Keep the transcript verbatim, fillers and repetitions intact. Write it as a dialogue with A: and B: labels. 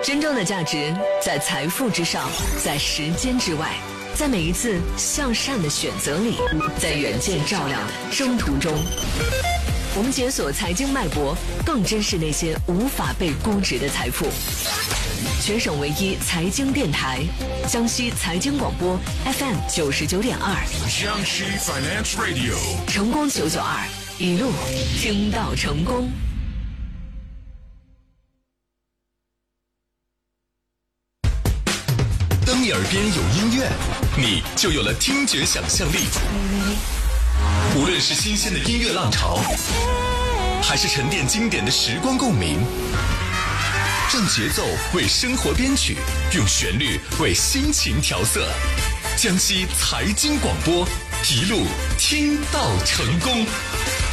A: 真正的价值在财富之上，在时间之外，在每一次向善的选择里，在远见照亮的征途中。我们解锁财经脉搏，更珍视那些无法被估值的财富。全省唯一财经电台，江西财经广播 F M 九十九点二，
B: 江西 Finance Radio，
A: 成功九九二，一路听到成功。
C: 当你耳边有音乐，你就有了听觉想象力。无论是新鲜的音乐浪潮，还是沉淀经典的时光共鸣，让节奏为生活编曲，用旋律为心情调色。江西财经广播，一路听到成功。